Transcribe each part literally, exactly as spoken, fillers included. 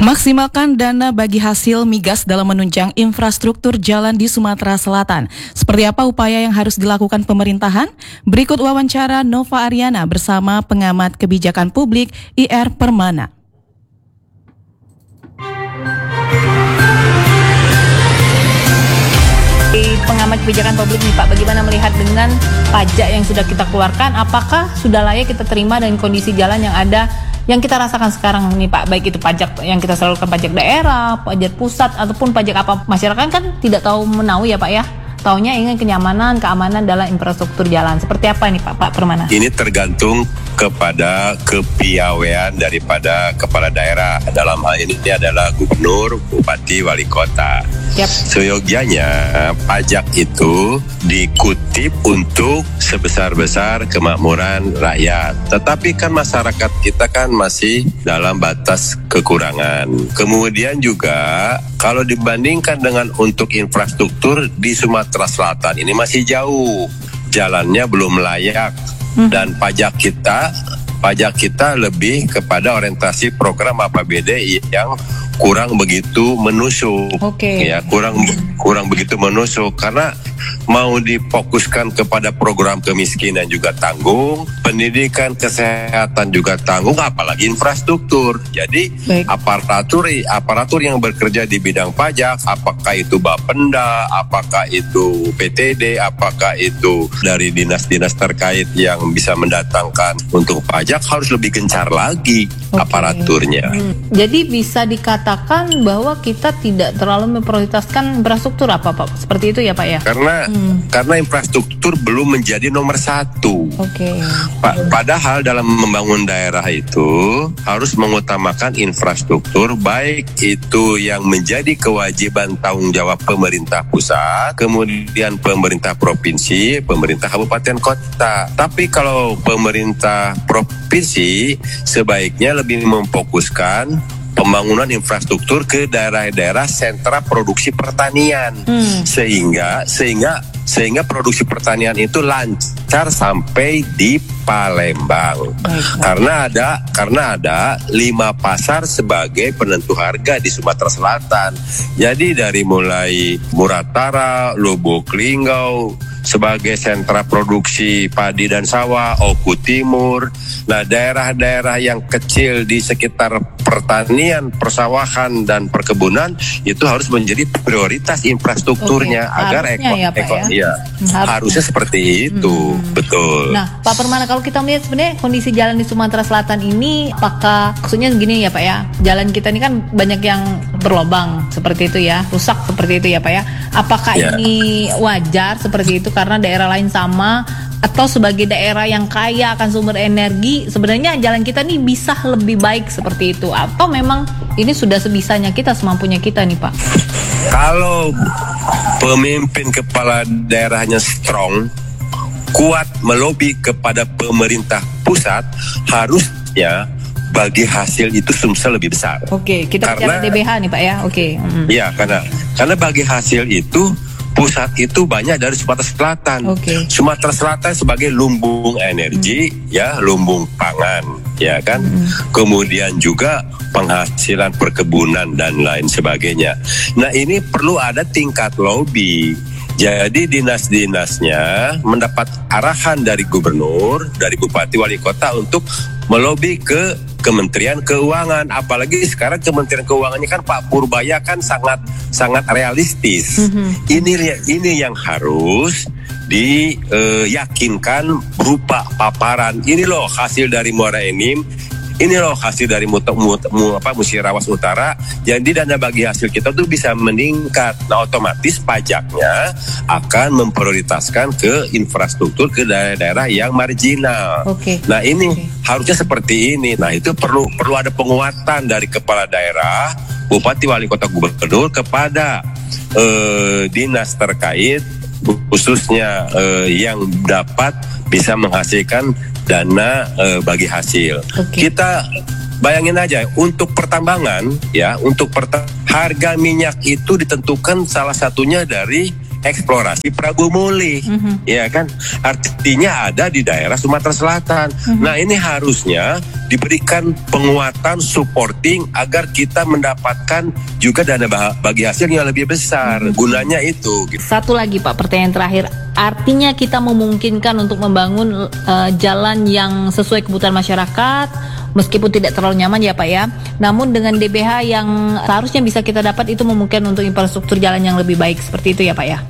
Maksimalkan dana bagi hasil migas dalam menunjang infrastruktur jalan di Sumatera Selatan. Seperti apa upaya yang harus dilakukan pemerintahan? Berikut wawancara Nova Ariana bersama pengamat kebijakan publik I R Permana. Pengamat kebijakan publik nih Pak, bagaimana melihat dengan pajak yang sudah kita keluarkan? Apakah sudah layak kita terima dengan kondisi jalan yang ada, yang kita rasakan sekarang nih Pak? Baik itu pajak yang kita salurkan, pajak daerah, pajak pusat, ataupun pajak apa, masyarakat kan tidak tahu menau ya Pak ya. Taunya ingin kenyamanan, keamanan dalam infrastruktur jalan. Seperti apa nih Pak, Pak Permana? Ini tergantung kepada kepiawaian daripada kepala daerah. Dalam hal ini adalah gubernur, bupati, wali kota. Yep. Seyogianya pajak itu dikutip untuk sebesar-besar kemakmuran rakyat. Tetapi kan masyarakat kita kan masih dalam batas kekurangan. Kemudian juga kalau dibandingkan dengan untuk infrastruktur di Sumatera Selatan ini masih jauh. Jalannya belum layak. Dan pajak kita, pajak kita lebih kepada orientasi program A P B D yang kurang begitu menusuk, okay. ya kurang kurang begitu menusuk karena mau difokuskan kepada program kemiskinan juga tanggung, pendidikan, kesehatan juga tanggung, apalagi infrastruktur. Jadi Baik. aparatur aparatur yang bekerja di bidang pajak, apakah itu Bapenda, apakah itu P T D, apakah itu dari dinas-dinas terkait yang bisa mendatangkan untuk pajak harus lebih gencar lagi okay. aparaturnya. Hmm. Jadi bisa dikatakan bahwa kita tidak terlalu memprioritaskan infrastruktur apa Pak? Seperti itu ya Pak ya? Karena hmm. karena infrastruktur belum menjadi nomor satu. Oke. Okay. Pa- padahal dalam membangun daerah itu harus mengutamakan infrastruktur, baik itu yang menjadi kewajiban tanggung jawab pemerintah pusat, kemudian pemerintah provinsi, pemerintah kabupaten kota. Tapi kalau pemerintah provinsi sebaiknya lebih memfokuskan pembangunan infrastruktur ke daerah-daerah sentra produksi pertanian hmm. sehingga sehingga sehingga produksi pertanian itu lancar sampai di Palembang. Baik. Karena ada karena ada lima pasar sebagai penentu harga di Sumatera Selatan. Jadi dari mulai Muratara, Lubuk Linggau sebagai sentra produksi padi dan sawah, Oku Timur. Nah, daerah-daerah yang kecil di sekitar pertanian, persawahan dan perkebunan itu harus menjadi prioritas infrastrukturnya Oke, agar eko, ya, Pak, eko ya? ya, harusnya. harusnya seperti itu, hmm. betul. Nah, Pak Permana, kalau kita melihat sebenarnya kondisi jalan di Sumatera Selatan ini, apakah maksudnya gini ya Pak ya, jalan kita ini kan banyak yang berlobang seperti itu ya, rusak seperti itu ya Pak ya. Apakah ya. ini wajar seperti itu karena daerah lain sama, atau sebagai daerah yang kaya akan sumber energi sebenarnya jalan kita nih bisa lebih baik seperti itu, atau memang ini sudah sebisanya kita, semampunya kita nih Pak? Kalau pemimpin kepala daerahnya strong, kuat melobi kepada pemerintah pusat, harusnya bagi hasil itu sumsel lebih besar. Oke, kita karena, bicara D B H nih Pak ya. Oke. Iya, mm. karena karena bagi hasil itu pusat itu banyak dari Sumatera Selatan. Okay. Sumatera Selatan sebagai lumbung energi, hmm. ya, lumbung pangan, ya kan. Hmm. Kemudian juga penghasilan perkebunan dan lain sebagainya. Nah, ini perlu ada tingkat lobby. Jadi dinas-dinasnya mendapat arahan dari gubernur, dari bupati, wali kota untuk melobi ke Kementerian Keuangan. Apalagi sekarang Kementerian Keuangannya kan Pak Purbaya kan sangat sangat realistis. Mm-hmm. Ini ini yang harus diyakinkan uh, berupa paparan. Ini loh hasil dari Muara Enim. Ini loh hasil dari mut, mut, mut, apa, Musirawas Utara. Jadi dana bagi hasil kita tuh bisa meningkat. Nah, otomatis pajaknya akan memprioritaskan ke infrastruktur ke daerah-daerah yang marginal. Okay. Nah, ini okay. harusnya seperti ini. Nah, itu perlu perlu ada penguatan dari kepala daerah, bupati, wali kota, gubernur kepada eh, dinas terkait, khususnya eh, yang dapat bisa menghasilkan dana e, bagi hasil. Okay. Kita bayangin aja untuk pertambangan ya, untuk perta- harga minyak itu ditentukan salah satunya dari eksplorasi Prabu Muli, mm-hmm. ya kan? Artinya ada di daerah Sumatera Selatan. Mm-hmm. Nah, ini harusnya diberikan penguatan, supporting agar kita mendapatkan juga dana bagi hasil yang lebih besar. Hmm. Gunanya itu. Satu lagi Pak, pertanyaan terakhir. Artinya kita memungkinkan untuk membangun uh, jalan yang sesuai kebutuhan masyarakat, meskipun tidak terlalu nyaman ya Pak ya. Namun dengan D B H yang seharusnya bisa kita dapat itu memungkinkan untuk infrastruktur jalan yang lebih baik, seperti itu ya Pak ya.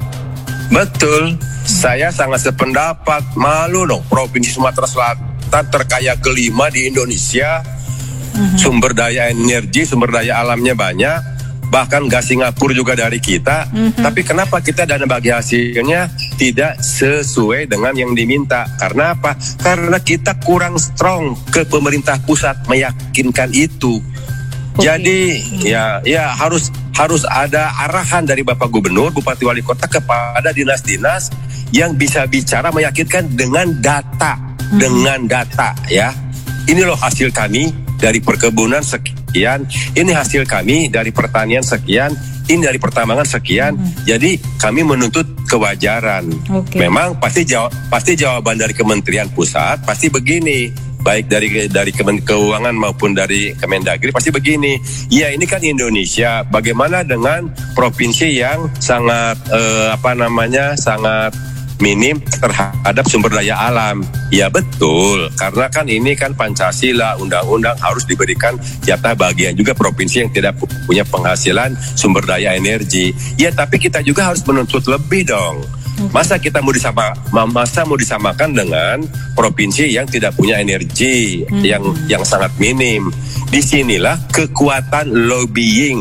Betul. Saya sangat sependapat. Malu dong Provinsi Sumatera Selatan terkaya kelima di Indonesia. Mm-hmm. Sumber daya energi, sumber daya alamnya banyak. Bahkan gas Singapura juga dari kita. Mm-hmm. Tapi kenapa kita dana bagi hasilnya tidak sesuai dengan yang diminta? Karena apa? Karena kita kurang strong ke pemerintah pusat meyakinkan itu. Okay. Jadi mm-hmm. ya ya harus harus ada arahan dari Bapak Gubernur, Bupati Wali Kota kepada dinas-dinas yang bisa bicara meyakinkan dengan data, hmm. dengan data ya. Ini loh hasil kami dari perkebunan sekian, ini hasil kami dari pertanian sekian, ini dari pertambangan sekian. Hmm. Jadi kami menuntut kewajaran. Okay. Memang pasti jawab, pasti jawaban dari Kementerian Pusat pasti begini. Baik dari dari Kemen Keuangan maupun dari Kemendagri pasti begini. Ya ini kan Indonesia. Bagaimana dengan provinsi yang sangat eh, apa namanya sangat minim terhadap sumber daya alam? Ya betul. Karena kan ini kan Pancasila, undang-undang harus diberikan jatah bagian juga provinsi yang tidak punya penghasilan sumber daya energi. Ya tapi kita juga harus menuntut lebih dong. Masa kita mau disama, masa mau disamakan dengan provinsi yang tidak punya energi hmm. yang yang sangat minim. Disinilah kekuatan lobbying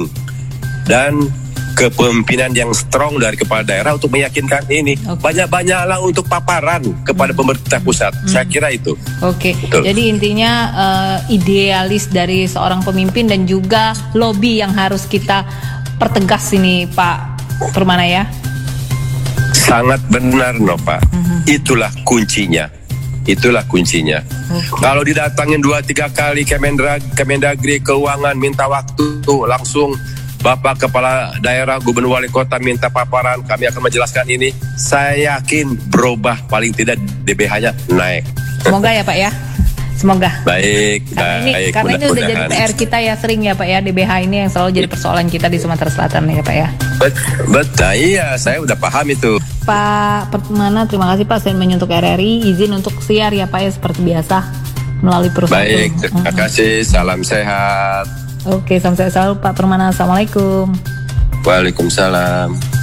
dan kepemimpinan yang strong dari kepala daerah untuk meyakinkan ini. Okay. Banyak-banyaklah untuk paparan kepada hmm. pemerintah pusat. Hmm. Saya kira itu. Oke. Okay. Jadi intinya uh, idealis dari seorang pemimpin dan juga lobby yang harus kita pertegas ini, Pak Permana ya. Sangat benar Nova. Uh-huh. Itulah kuncinya. Itulah kuncinya. Okay. Kalau didatangin dua tiga kali Kemendra, Kemendagri Keuangan minta waktu tuh langsung Bapak Kepala Daerah, Gubernur Wali Kota minta paparan, kami akan menjelaskan ini. Saya yakin berubah, paling tidak D B H-nya naik. Semoga ya Pak ya. Semoga. Baik, karena ini, baik. Karena ini udah jadi P R kita ya sering ya Pak ya, D B H ini yang selalu jadi persoalan kita di Sumatera Selatan ya Pak ya. Betul, betul. Iya, saya udah paham itu. Pak Permana, terima kasih Pak saya menyentuh R R I, izin untuk siar ya Pak ya seperti biasa melalui perusahaan. Baik, terima kasih. Salam sehat. Oke, salam sehat selalu Pak Permana. Assalamualaikum. Waalaikumsalam.